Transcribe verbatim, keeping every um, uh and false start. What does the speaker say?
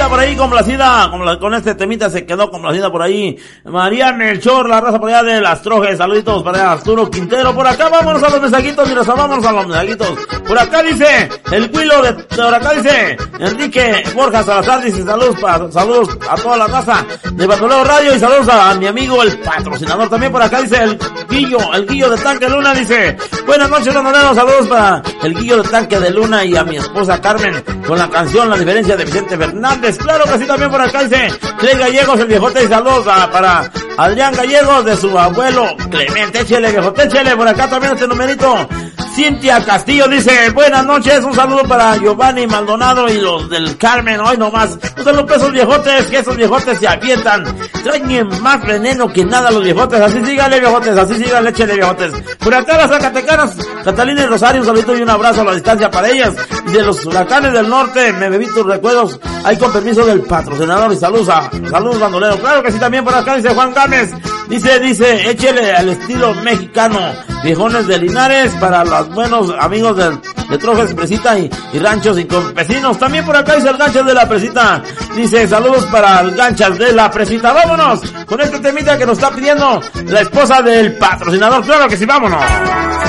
queda por ahí complacida, con, la, con este temita se quedó complacida por ahí. María Melchor, la raza por allá de Las Trojes, saluditos para Arturo Quintero. Por acá vámonos a los mensajitos, mira, vámonos a los mensajitos. Por acá dice, el Cuilo de, por acá dice, Enrique Borja Salazar, dice saludos para, saludos a toda la raza de Batoleo Radio y saludos a, a mi amigo el patrocinador. También por acá dice el Guillo, el Guillo de Tanque Luna, dice, buenas noches, Bandolero, saludos para el Guillo de Tanque de Luna y a mi esposa Carmen con la canción La Diferencia de Vicente Fernández. Claro que sí, también por acá dice Tres Gallegos, el viejote, y saludos a, para Adrián Gallegos de su abuelo Clemente. Échele, viejote, échele. Por acá también este numerito. Cintia Castillo dice, buenas noches, un saludo para Giovanni Maldonado y los del Carmen, hoy nomás. Un saludo para esos viejotes, que esos viejotes se avientan. Traen más veneno que nada los viejotes, así síganle viejotes, así síganle, échele viejotes. Por acá las Zacatecanas, Catalina y Rosario, un saludo y un abrazo a la distancia para ellas. Y de los huracanes del norte, me bebí tus recuerdos, ahí con permiso del patrocinador y saludos a, saludos bandolero. Claro que sí, también por acá dice Juan Gámez, dice, dice, échele al estilo mexicano, viejones de Linares, para los buenos amigos de, de Trojes, Presita y, y Ranchos y Campesinos. También por acá dice el Ganchas de la Presita, dice, saludos para el Ganchas de la Presita. Vámonos con este temita que nos está pidiendo la esposa del patrocinador. Claro que sí, vámonos.